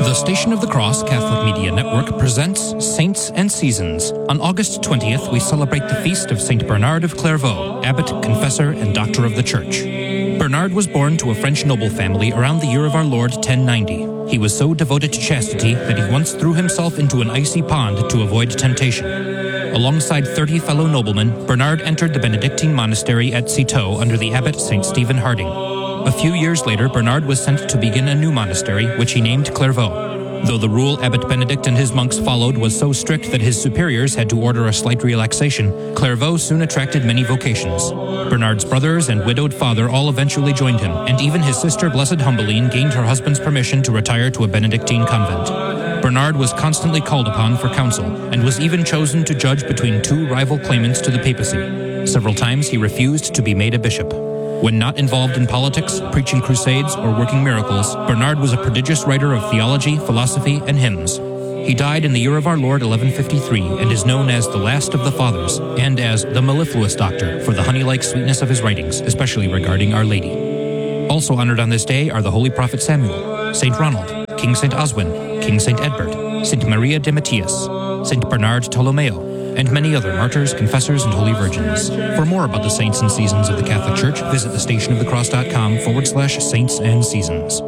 The Station of the Cross Catholic Media Network presents Saints and Seasons. On August 20th, we celebrate the feast of Saint Bernard of Clairvaux, abbot, confessor, and doctor of the Church. Bernard was born to a French noble family around the year of our Lord 1090. He was so devoted to chastity that he once threw himself into an icy pond to avoid temptation. Alongside 30 fellow noblemen, Bernard entered the Benedictine monastery at Citeaux under the abbot St. Stephen Harding. A few years later, Bernard was sent to begin a new monastery, which he named Clairvaux. Though the rule Abbot Benedict and his monks followed was so strict that his superiors had to order a slight relaxation, Clairvaux soon attracted many vocations. Bernard's brothers and widowed father all eventually joined him, and even his sister Blessed Humbeline gained her husband's permission to retire to a Benedictine convent. Bernard was constantly called upon for counsel, and was even chosen to judge between two rival claimants to the papacy. Several times he refused to be made a bishop. When not involved in politics, preaching crusades, or working miracles, Bernard was a prodigious writer of theology, philosophy, and hymns. He died in the year of our Lord 1153 and is known as the last of the Fathers and as the mellifluous doctor for the honey-like sweetness of his writings, especially regarding Our Lady. Also honored on this day are the Holy Prophet Samuel, Saint Ronald, King Saint Oswin, King Saint Edbert, Saint Maria de Matthias, Saint Bernard Tolomeo, and many other martyrs, confessors, and holy virgins. For more about the saints and seasons of the Catholic Church, visit thestationofthecross.com/saints and seasons.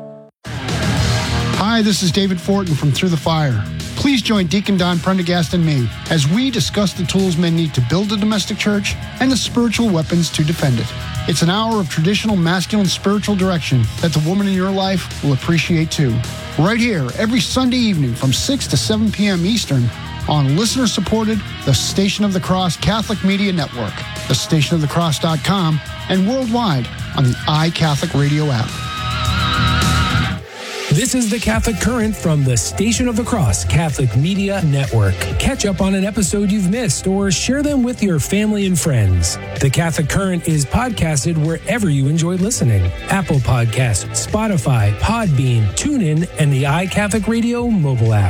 Hi, this is David Fortin from Through the Fire. Please join Deacon Don Prendergast and me as we discuss the tools men need to build a domestic church and the spiritual weapons to defend it. It's an hour of traditional masculine spiritual direction that the woman in your life will appreciate too. Right here, every Sunday evening from 6 to 7 p.m. Eastern, on listener-supported The Station of the Cross Catholic Media Network, thestationofthecross.com, and worldwide on the iCatholic Radio app. This is the Catholic Current from the Station of the Cross Catholic Media Network. Catch up on an episode you've missed or share them with your family and friends. The Catholic Current is podcasted wherever you enjoy listening. Apple Podcasts, Spotify, Podbean, TuneIn, and the iCatholic Radio mobile app.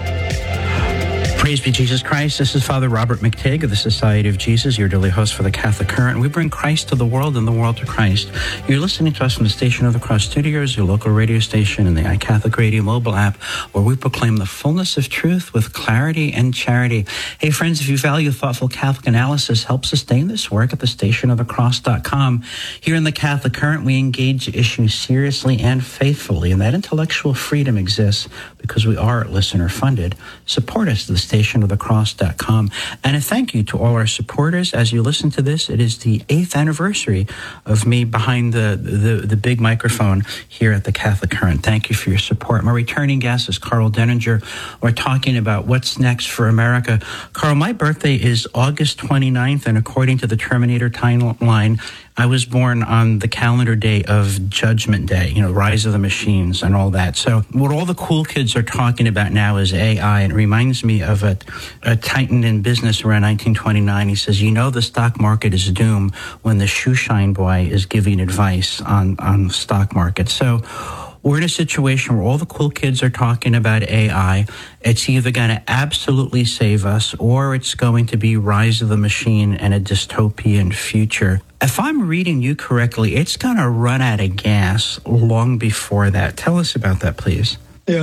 Praise be Jesus Christ. This is Father Robert McTigg of the Society of Jesus, your daily host for the Catholic Current. We bring Christ to the world and the world to Christ. You're listening to us from the Station of the Cross Studios, your local radio station, and the iCatholic Radio mobile app, where we proclaim the fullness of truth with clarity and charity. Hey, friends, if you value thoughtful Catholic analysis, help sustain this work at thestationofthecross.com. Here in the Catholic Current, we engage issues seriously and faithfully, and that intellectual freedom exists because we are listener-funded. Support us at thestationofthecross.com. And a thank you to all our supporters. As you listen to this, it is the 8th anniversary of me behind the big microphone here at the Catholic Current. Thank you for your support. My returning guest is Carl Denninger. We're talking about what's next for America. Carl, my birthday is August 29th, and according to the Terminator timeline, I was born on the calendar day of Judgment Day, Rise of the Machines and all that. So what all the cool kids are talking about now is AI. And it reminds me of a titan in business around 1929. He says, the stock market is doomed when the shoeshine boy is giving advice on the stock market. So we're in a situation where all the cool kids are talking about AI. It's either going to absolutely save us or it's going to be Rise of the Machine and a dystopian future. If I'm reading you correctly, it's going to run out of gas long before that. Tell us about that, please. Yeah,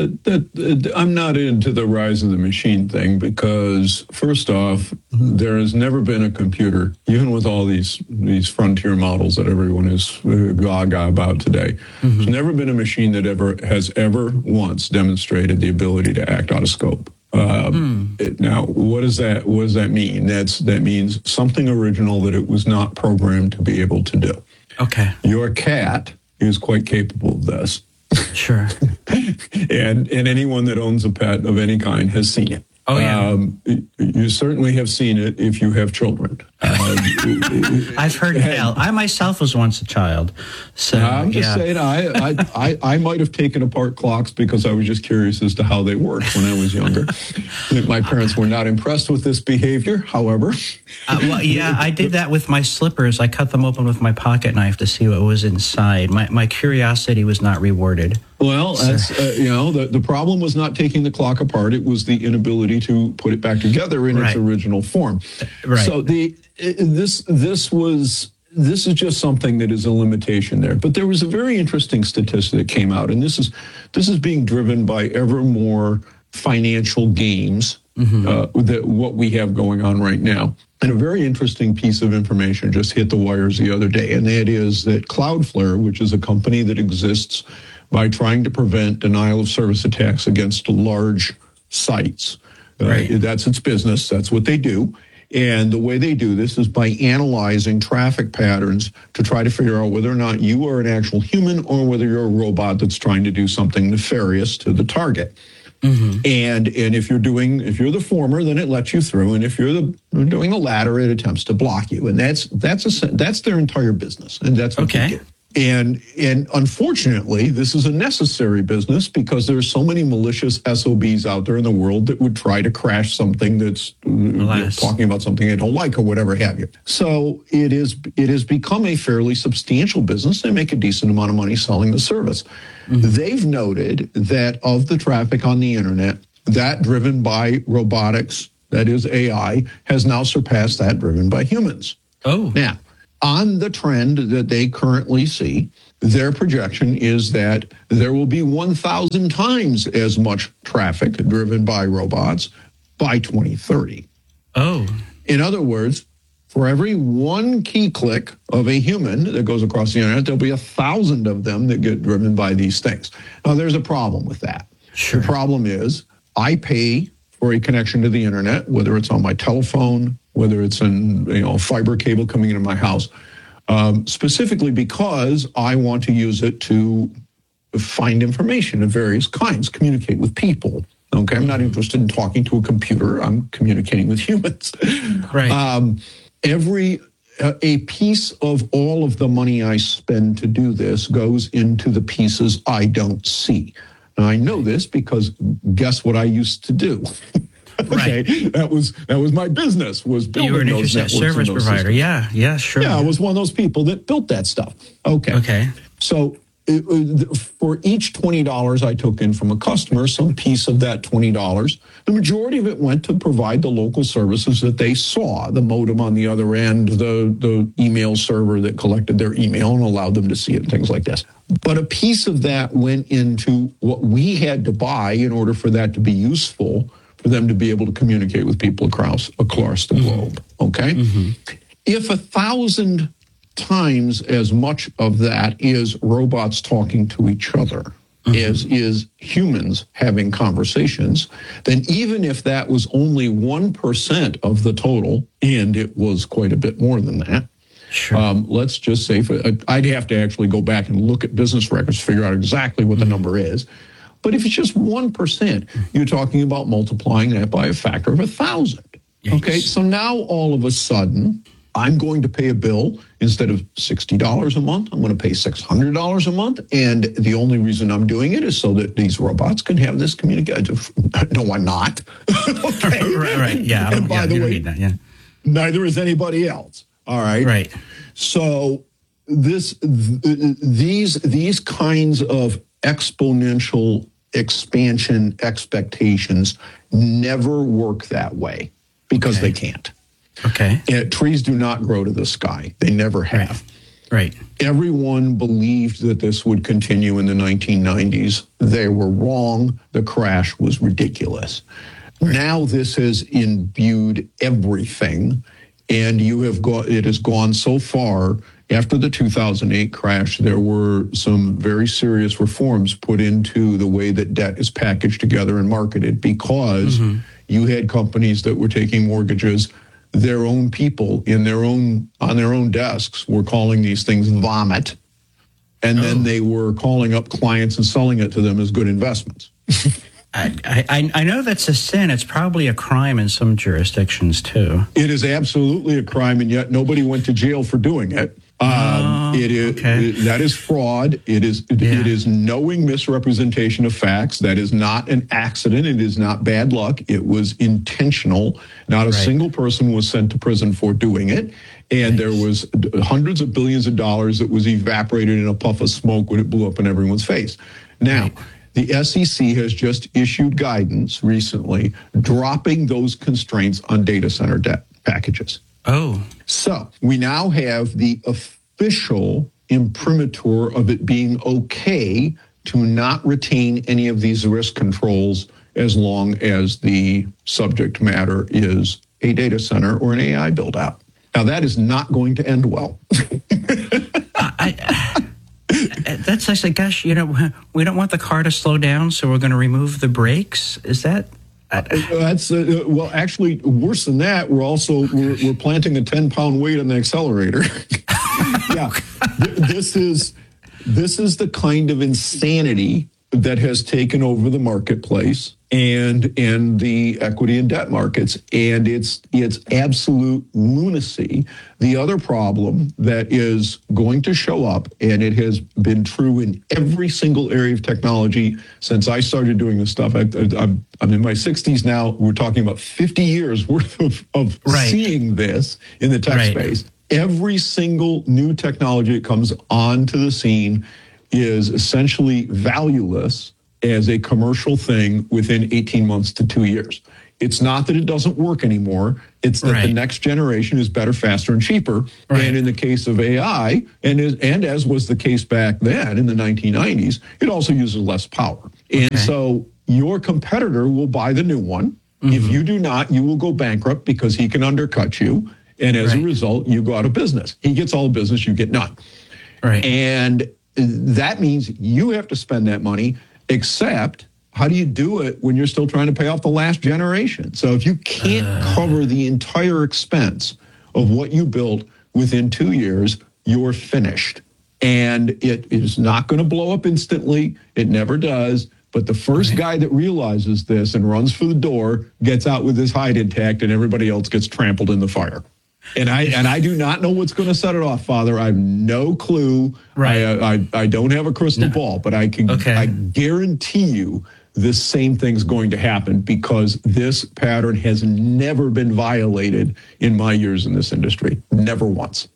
I'm not into the Rise of the Machine thing because, first off, there has never been a computer, even with all these frontier models that everyone is gaga about today. Mm-hmm. There's never been a machine that has ever once demonstrated the ability to act out of scope. Now, what does that mean? That means something original that it was not programmed to be able to do. Okay. Your cat is quite capable of this. Sure. and anyone that owns a pet of any kind has seen it. Oh, yeah. You certainly have seen it if you have children. I've heard tell. I myself was once a child. So I'm just saying, I might have taken apart clocks because I was just curious as to how they worked when I was younger. My parents were not impressed with this behavior, however. I did that with my slippers. I cut them open with my pocket knife to see what was inside. My curiosity was not rewarded. Well, that's, the problem was not taking the clock apart. It was the inability to put it back together in its original form. Right. So this was this is just something that is a limitation there. But there was a very interesting statistic that came out, and this is being driven by ever more financial games that what we have going on right now. And a very interesting piece of information just hit the wires the other day, and that is that Cloudflare, which is a company that exists by trying to prevent denial of service attacks against large sites. Right. That's its business. That's what they do. And the way they do this is by analyzing traffic patterns to try to figure out whether or not you are an actual human or whether you're a robot that's trying to do something nefarious to the target. And if you're the former, then it lets you through, and if you're doing the latter, it attempts to block you. And that's their entire business, and that's what they do. And unfortunately, this is a necessary business because there are so many malicious SOBs out there in the world that would try to crash something that's talking about something they don't like or whatever have you. So it has become a fairly substantial business. They make a decent amount of money selling the service. They've noted that of the traffic on the internet, that driven by robotics, that is AI, has now surpassed that driven by humans. Oh. Now, on the trend that they currently see, their projection is that there will be 1,000 times as much traffic driven by robots by 2030. Oh. In other words, for every one key click of a human that goes across the internet, there'll be 1,000 of them that get driven by these things. Now, there's a problem with that. Sure. The problem is I pay for a connection to the internet, whether it's on my telephone, whether it's in fiber cable coming into my house, specifically because I want to use it to find information of various kinds, communicate with people. Okay, I'm not interested in talking to a computer. I'm communicating with humans. Right. A piece of all of the money I spend to do this goes into the pieces I don't see. Now, I know this because guess what I used to do? Okay, right. That was my business, was building you were an those networks service and those provider. systems. Yeah, sure. Yeah, I was one of those people that built that stuff. Okay. So for each $20 I took in from a customer, some piece of that $20, the majority of it went to provide the local services that they saw, the modem on the other end, the email server that collected their email and allowed them to see it, and things like this. But a piece of that went into what we had to buy in order for that to be useful, for them to be able to communicate with people across the globe, okay? If 1,000 times as much of that is robots talking to each other as is humans having conversations, then even if that was only 1% of the total, and it was quite a bit more than that, sure. Let's just say, I'd have to actually go back and look at business records to figure out exactly what the number is. But if it's just 1%, you're talking about multiplying that by a factor of 1,000. Okay, so now all of a sudden, I'm going to pay a bill instead of $60 a month. I'm going to pay $600 a month. And the only reason I'm doing it is so that these robots can have this communication. No, I'm not. Okay. Right. Yeah. And by the way, neither is anybody else. All right. Right. So these kinds of exponential expansion expectations never work that way because they can't. Okay. And trees do not grow to the sky. They never have. Right. Everyone believed that this would continue in the 1990s. They were wrong. The crash was ridiculous. Now this has imbued everything, and it has gone so far. After the 2008 crash, there were some very serious reforms put into the way that debt is packaged together and marketed, because you had companies that were taking mortgages. Their own people on their own desks were calling these things vomit, and then they were calling up clients and selling it to them as good investments. I know that's a sin. It's probably a crime in some jurisdictions too. It is absolutely a crime, and yet nobody went to jail for doing it. That is fraud. It is knowing misrepresentation of facts. That is not an accident. It is not bad luck. It was intentional. Not a single person was sent to prison for doing it. And there was hundreds of billions of dollars that was evaporated in a puff of smoke when it blew up in everyone's face. Now, the SEC has just issued guidance recently dropping those constraints on data center debt packages. Oh. So we now have the official imprimatur of it being okay to not retain any of these risk controls as long as the subject matter is a data center or an AI build out. Now, that is not going to end well. That's actually, gosh, we don't want the car to slow down, so we're going to remove the brakes. Is that? That's well, actually, worse than that. We're planting a 10-pound weight on the accelerator. Yeah, this is the kind of insanity that has taken over the marketplace and the equity and debt markets, and it's absolute lunacy. The other problem that is going to show up, and it has been true in every single area of technology since I started doing this stuff. I'm in my 60s now. We're talking about 50 years worth of seeing this in the tech space. Every single new technology that comes onto the scene is essentially valueless as a commercial thing within 18 months to 2 years. It's not that it doesn't work anymore. It's that the next generation is better, faster, and cheaper. And in the case of AI, and as was the case back then in the 1990s, it also uses less power. And so your competitor will buy the new one. If you do not, you will go bankrupt because he can undercut you. And as a result, you go out of business. He gets all the business, you get none. And that means you have to spend that money, except how do you do it when you're still trying to pay off the last generation? So if you can't cover the entire expense of what you built within 2 years, you're finished. And it is not going to blow up instantly. It never does. But the first guy that realizes this and runs for the door gets out with his hide intact, and everybody else gets trampled in the fire. And I do not know what's going to set it off, Father. I have no clue. I don't have a crystal ball, but I guarantee you this same thing's going to happen because this pattern has never been violated in my years in this industry. Never once.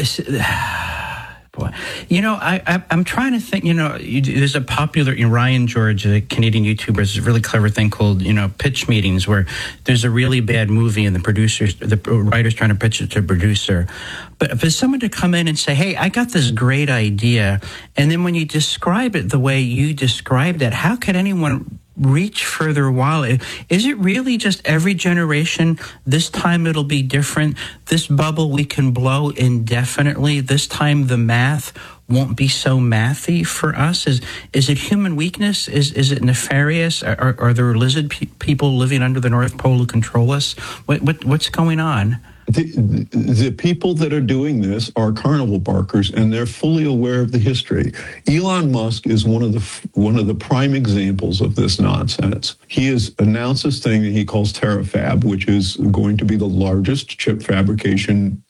Boy, I'm trying to think, there's a popular, Ryan George, a Canadian YouTuber, has a really clever thing called, pitch meetings where there's a really bad movie and the writer's trying to pitch it to a producer. But for someone to come in and say, hey, I got this great idea. And then when you describe it the way you described it, how could anyone reach further while? Is it really just every generation, this time it'll be different, this bubble we can blow indefinitely, this time the math won't be so mathy for us? Is it human weakness? Is it nefarious? Are there lizard people living under the North Pole who control us? What's going on? The people that are doing this are carnival barkers, and they're fully aware of the history. Elon Musk is one of the prime examples of this nonsense. He has announced this thing that he calls TerraFab, which is going to be the largest chip fabrication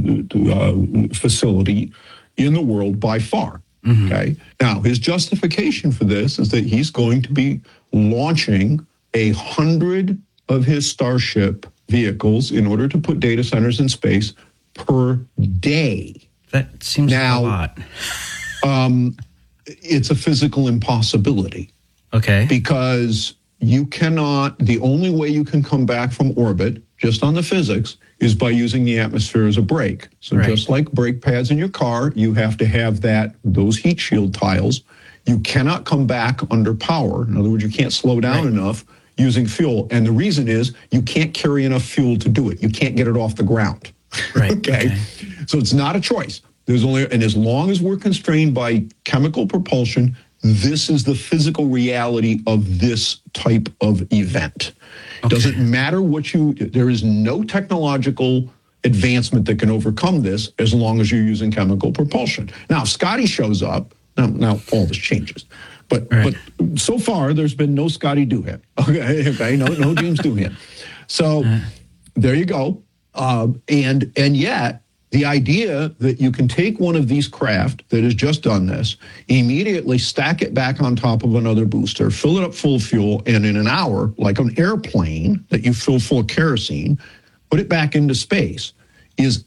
facility in the world by far. Okay. Now, his justification for this is that he's going to be launching 100 of his Starship vehicles in order to put data centers in space per day. That seems like a lot. It's a physical impossibility. Okay. Because the only way you can come back from orbit, just on the physics, is by using the atmosphere as a brake. So just like brake pads in your car, you have to have those heat shield tiles. You cannot come back under power. In other words, you can't slow down enough using fuel. And the reason is you can't carry enough fuel to do it. You can't get it off the ground. Okay. So it's not a choice. And as long as we're constrained by chemical propulsion, this is the physical reality of this type of event. It doesn't matter there is no technological advancement that can overcome this as long as you're using chemical propulsion. Now, if Scotty shows up, now all this changes. But so far, there's been no Scotty Doohan. Okay, no James Doohan. So there you go. And yet, the idea that you can take one of these craft that has just done this, immediately stack it back on top of another booster, fill it up full of fuel, and in an hour, like an airplane that you fill full of kerosene, put it back into space, you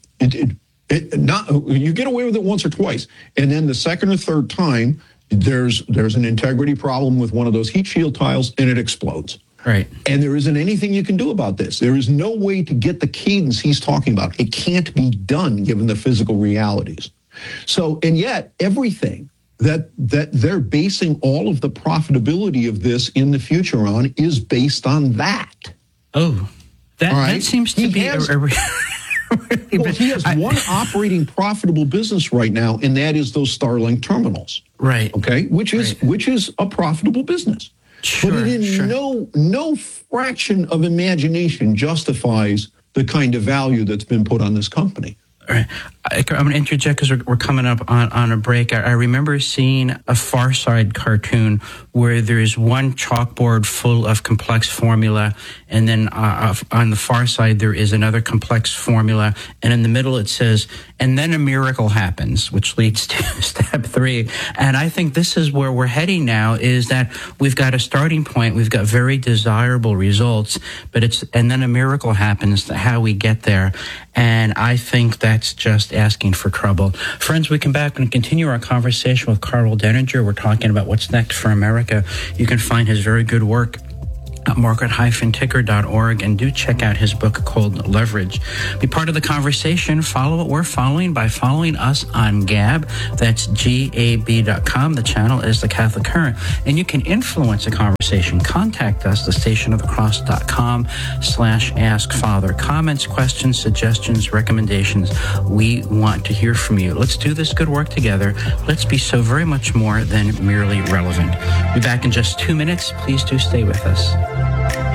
get away with it once or twice. And then the second or third time, there's an integrity problem with one of those heat shield tiles, and it explodes. Right. And there isn't anything you can do about this. There is no way to get the cadence he's talking about. It can't be done given the physical realities. So, and yet everything that they're basing all of the profitability of this in the future on is based on that. Oh, that seems to be well, he has one operating profitable business right now, and that is those Starlink terminals. Right. Okay, which is a profitable business. Sure, but it in no fraction of imagination justifies the kind of value that's been put on this company. All right. I'm going to interject because we're coming up on a break. I remember seeing a Far Side cartoon where there's one chalkboard full of complex formula, and then on the far side there is another complex formula, and in the middle it says, and then a miracle happens, which leads to step 3. And I think this is where we're heading now, is that we've got a starting point, we've got very desirable results, but and then a miracle happens, how we get there. And I think that's just asking for trouble. Friends, we come back and continue our conversation with Karl Denninger. We're talking about what's next for America. You can find his very good work at market-ticker.org, and do check out his book called Leverage. Be part of the conversation. Follow what we're following by following us on Gab. That's GAB.com. The channel is The Catholic Current. And you can influence the conversation. Contact us, thestationofthecross.com/askfather. Comments, questions, suggestions, recommendations. We want to hear from you. Let's do this good work together. Let's be so very much more than merely relevant. We'll be back in just 2 minutes. Please do stay with us.